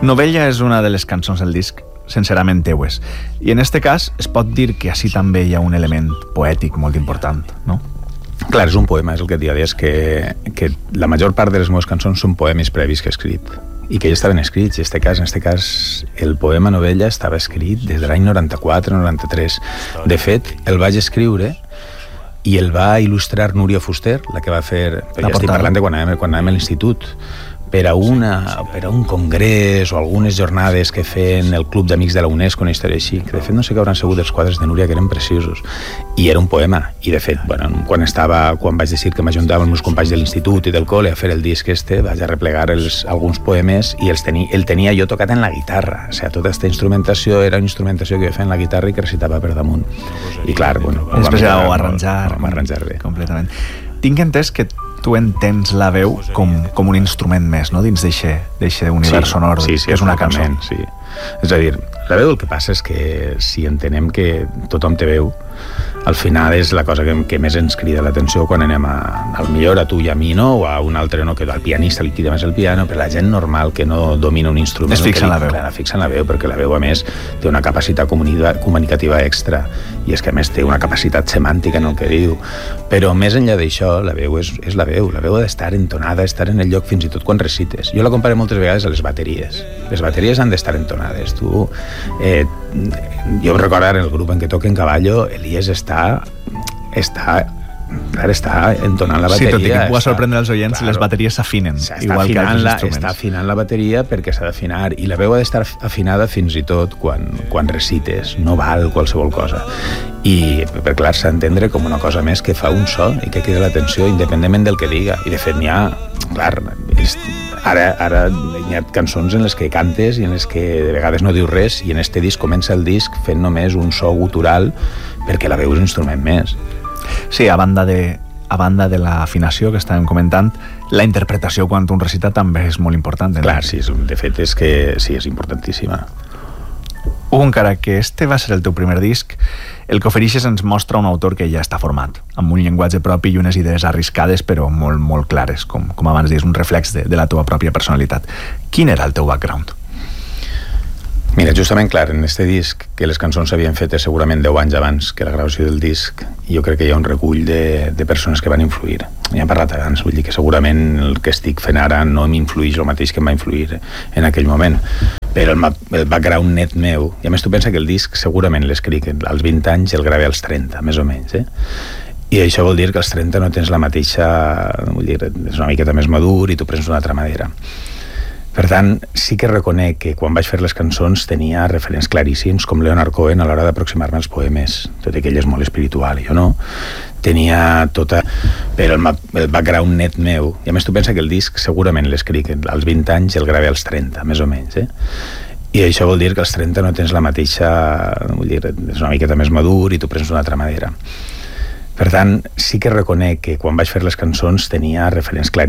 Novella és una de les cançons del disc sincerament teues, i en este cas es pot dir que així també hi ha un element poètic molt important, no? Clar, és un poema, és el que et deia, és que la major part de les meves cançons són poemes previs que he escrit i que ja estaven escrits. En este cas el poema Novella estava escrit des de l'any 94-93. De fet, el vaig escriure i el va il·lustrar Núria Fuster, la que va fer... Ja estic parlant de quan anàvem a l'institut, per a un congrés o algunes jornades que feien el Club d'Amics de la UNESCO, una història així, que de fet no sé què hauran sigut els quadres de Núria, que eren preciosos, i era un poema. I de fet, quan vaig decidir que m'ajuntava amb els meus companys de l'institut i del col·le a fer el disc vaig a replegar alguns poemes i el tenia jo tocat en la guitarra. O sigui, tota aquesta instrumentació era una instrumentació que jo feia en la guitarra i que recitava per damunt. I clar, després ja ho arranjar bé. Completament. Tinc entès que tu entens la veu com un instrument més, no?, dins d'eixe univers sonor, que és una cançó. Sí. És a dir, la veu el que passa és que si entenem que tothom té veu, al final és la cosa que més ens crida l'atenció quan anem al millor a tu i a mi, no? O a un altre, no? Que al pianista li crida més el piano, però la gent normal que no domina un instrument es fixa en la veu. Clar, fixa en la veu, perquè la veu a més té una capacitat comunicativa extra, i és que a més té una capacitat semàntica en el que diu. Però més enllà d'això, la veu és la veu. La veu ha d'estar entonada, estar en el lloc fins i tot quan recites. Jo la comparo moltes vegades a les bateries. Les bateries han d'estar entonades. Jo em recordo en el grup en què toquen Caballo, Elies està entonant la bateria. Sí, tot i que pugui sorprendre els oients, les bateries s'afinen, igual que altres instruments. Està afinant la bateria perquè s'ha d'afinar, i la veu ha d'estar afinada fins i tot quan recites, no val qualsevol cosa. I, per clar, s'ha d'entendre com una cosa més que fa un so i que crida l'atenció independentment del que diga. I de fet n'hi ha, clar, ara hi ha cançons en les que cantes i en les que de vegades no dius res, i en este disc comença el disc fent només un so gutural perquè la veu és un instrument més. Sí, a banda de l'afinació que estàvem comentant, la interpretació quan un recita també és molt important. Clar, sí, de fet és que sí, és importantíssima. Hugo, encara que este va ser el teu primer disc, el que ofereixes ens mostra un autor que ja està format, amb un llenguatge propi i unes idees arriscades però molt, molt clares, com abans dius, un reflex de la teva pròpia personalitat. Quin era el teu background? Mira, justament, clar, en este disc, que les cançons s'havien fet segurament 10 anys abans que la gravació del disc, jo crec que hi ha un recull de persones que van influir. Ja hem parlat abans, vull dir que segurament el que estic fent ara no m'influeix el mateix que em va influir en aquell moment. Però el background net meu, i a més tu pensa que el disc segurament l'escric als 20 anys i el gravei als 30, més o menys, I això vol dir que als 30 no tens la mateixa... Vull dir, és una miqueta més madur i tu prens d'una altra manera. Per tant, sí que reconec que quan vaig fer les cançons tenia referents claríssims com Leonard Cohen a l'hora d'aproximar-me als poemes, tot i que ell és molt espiritual i jo no. Tenia tota... Però el background net meu, i a més tu pensa que el disc segurament l'escric als 20 anys i el gravei als 30, més o menys, I això vol dir que als 30 no tens la mateixa... Vull dir, és una miqueta més madur i tu prens d'una altra manera. Per tant, sí que reconec que quan vaig fer les cançons tenia referents claríssims